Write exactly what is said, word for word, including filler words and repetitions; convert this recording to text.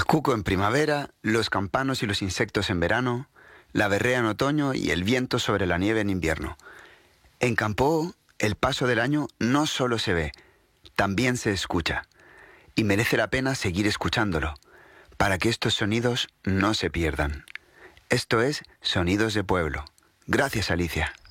cuco en primavera, los campanos y los insectos en verano, la berrea en otoño y el viento sobre la nieve en invierno. En Campo, el paso del año no solo se ve, también se escucha. Y merece la pena seguir escuchándolo, para que estos sonidos no se pierdan. Esto es Sonidos de Pueblo. Gracias, Alicia.